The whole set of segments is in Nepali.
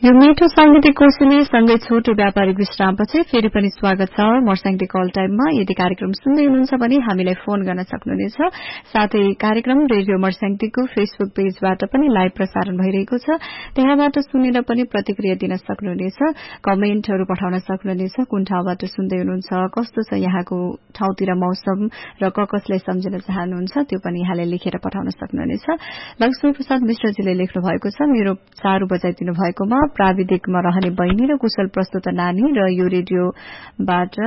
यो मिठो सांगीतिक कोर्सले सँगै छोटो व्यापारिक विश्रामपछि फेरि पनि स्वागत छ मर्स्याङदी कल टाइममा। यदि कार्यक्रम सुन्दै हुनुहुन्छ भने हामीलाई फोन गर्न सक्नुहुनेछ। साथै कार्यक्रम रेडियो मर्स्याङदीको फेसबुक पेजबाट पनि लाइभ प्रसारण भइरहेको छ, त्यहाँबाट सुनेर पनि प्रतिक्रिया दिन सक्नुहुनेछ, कमेन्टहरू पठाउन सक्नुहुनेछ। कुन ठाउँबाट सुन्दै हुनुहुन्छ, कस्तो छ यहाँको ठाउँतिर मौसम र कसलाई सम्झिन चाहनुहुन्छ त्यो पनि यहाँले लेखेर पठाउन सक्नुहुनेछ। लक्ष्मी प्रसाद मिश्रजीले लेख्नु भएको छ, मेरो चारु बजाइदिनु भएकोमा प्राविधिकमा रहने बहिनी र कुशल प्रस्तुत नानी र यो रेडियोबाट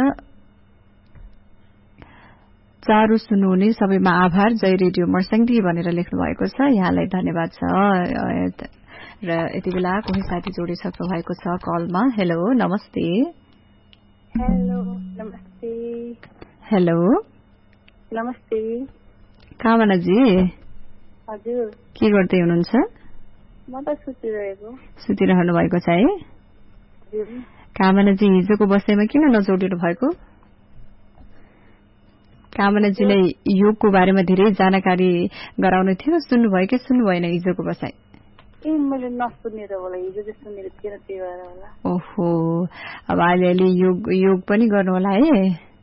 चारु सुन्नुहुने सबैमा आभार, जय रेडियो मर्स्याङदी भनेर लेख्नु भएको छ। यहाँलाई धन्यवाद छ। र यति बेला कोही साथी जोडिसक्नु भएको छ कलमा। हेलो, नमस्ते। हेलो, नमस्ते। हेलो, नमस्ते। कामनाजी, हजुर, के गर्दै हुनुहुन्छ? म त सुतिरहेको। सुतिरहनु भएको छ है? कामनाजी, हिजोको बसाइमा किन नजोडिनु भएको? कामनाजीलाई योगको बारेमा धेरै जानकारी गराउनु थियो, सुन्नुभयो कि सुन्नु भएन हिजोको बसाइ? मैले नसुनेर होला, हिजो चाहिँ सुनेको थिएन, त्यही भएर होला। ओहो, अब अलिअलि योग पनि गर्नु होला है।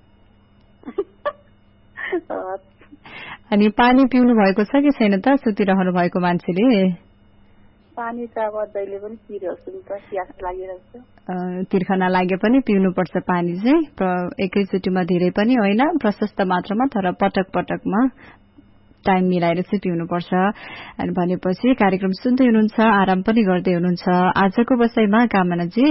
अनि पानी पिउनु भएको छ कि छैन त सुतिरहनु भएको मान्छेले? पानी त अब जहिले पनि पिइरहेछु नि त, प्यास लागिरहेछ। तिर्खना लागे पनि पिउनुपर्छ पानी चाहिँ, एकैचोटिमा धेरै पनि होइन, प्रशस्त मात्रामा, तर पटक पटकमा टाइम मिलाएर चाहिँ पिउनुपर्छ। अनि भनेपछि कार्यक्रम सुन्दै हुनुहुन्छ, आराम पनि गर्दै हुनुहुन्छ। आजको बसाइमा कामनाजी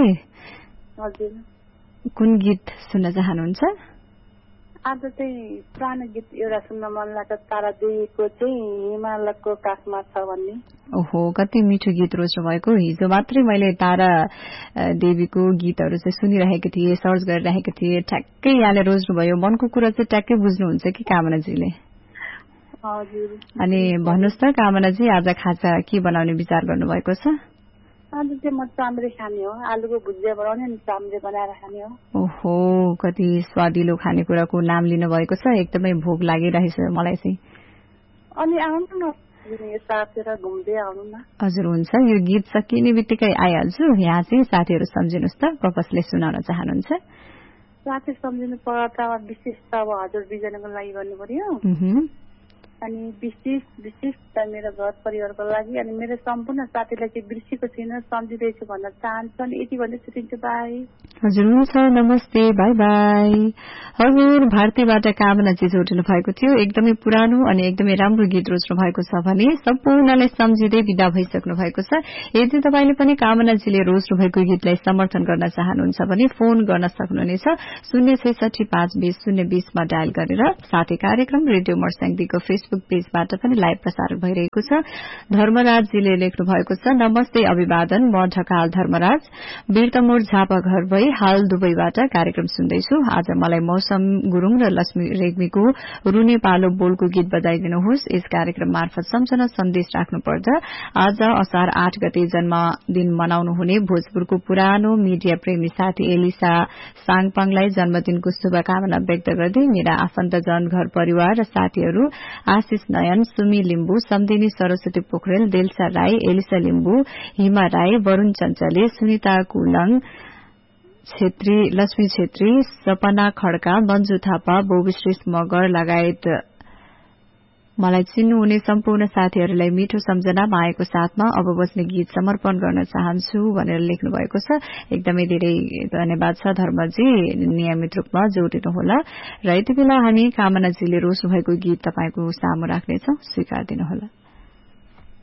कुन गीत सुन्न चाहनुहुन्छ? आज चाहिँ पुरानो गीत एउटा सुन्न मन लाग्छ, तारा देवीको चाहिँ हिमालयको काखमा छ भन्ने। ओहो, कति मिठो गीत रोज्नु भएको। हिजो मात्रै मैले तारा देवीको गीतहरू चाहिँ सुनिरहेको थिएँ, सर्च गरिरहेको थिएँ, ठ्याक्कै यहाँले रोज्नुभयो। मनको कुरा चाहिँ ट्याक्कै बुझ्नुहुन्छ कि कामनाजीले? हजुर। अनि भन्नुहोस् त कामनाजी, आज खाजा के बनाउने विचार गर्नुभएको छ? आज चाहिँ म चाम्रे खाने हो, आलुको भुजिया बनाउने अनि चाम्रे बनाएर खाने हो। ओहो, कति स्वादिलो खानेकुराको नाम लिनु भएको छ, एकदमै भोक लागिरहेछ मलाई चाहिँ। अनि आउनु न, साथीहरू घुम्दै आउनु न। हजुर, हुन्छ। यो गीत सकिने बित्तिकै आइहाल्छु। यहाँ चाहिँ साथीहरू सम्झिनुहोस् त, कसले सुनाउन चाहनुहुन्छ? साथी सम्झिनु पर्दा त अब विशेष त अब हजुर दुईजनाको लागि गर्नु पर्यो, अनि विशेष त मेरो घर परिवारको लागि अनि मेरो सम्पूर्ण साथीलाई चाहिँ बिर्सेको छैन, सम्झिँदैछु भन्न चाहन्छु। अनि यति भन्दै छुट्टिन्छु, बाई। हजुर, हुन्छ, नमस्ते, बाई बाई। हजुर, भारतीबाट कामनाजी जोडिनु भएको थियो। एकदमै पुरानो अनि एकदमै राम्रो गीत रोज्नु भएको छ भने सम्पूर्णलाई सम्झिँदै विदा भइसक्नु भएको छ। यदि तपाईँले पनि कामनाजीले रोज्नु भएको गीतलाई समर्थन गर्न चाहनुहुन्छ भने फोन गर्न सक्नुहुनेछ 0665020 मा डायल गरेर। साथै कार्यक्रम रेडियो मर्स्याङदीको फेसबुक पेजबाट पनि लाइभ प्रसारण भइरहेको छ। धर्मराजजीले लेख्नु भएको छ, नमस्ते, अभिवादन, म ढकाल धर्मराज, वीरतमोड झापा घर भई हाल दुबईबाट कार्यक्रम सुन्दैछु। आज मलाई मौसम गुरूङ र लक्ष्मी रेग्मीको रुने पालो बोलको गीत बजाइदिनुहोस्। यस कार्यक्रम मार्फत सम्झना सन्देश राख्नु पर्दा आज असार 8 गते जन्मदिन मनाउनु हुने भोजपुरको पुरानो मिडिया प्रेमी साथी एलिसा साङपाङलाई जन्मदिनको शुभकामना व्यक्त गर्दै मेरा आफन्तजन, घर परिवार र साथीहरू आशिष नयन, सुमी लिम्बू, सम्दिनी सरस्वती पोखरेल, देलसा राई, एलिसा लिम्बू, हिमा राई, वरूण चञ्चले, सुनिता कुलङ छेत्री, लक्ष्मी छेत्री, सपना खड्का, मन्जु थापा, बोबश्रेष मगर लगायत मलाई चिन्नुहुने सम्पूर्ण साथीहरूलाई मिठो सम्झना मायाको साथमा अब बस्ने गीत समर्पण गर्न चाहन्छु भनेर लेख्नु भएको छ। एकदमै धेरै धन्यवाद छ धर्मजी, नियमित रूपमा जोडिनुहोला। र यति बेला हामी कामनाजीले रोज्नु भएको गीत तपाईको सामु राख्नेछौ, स्वीकार दिनुहोला।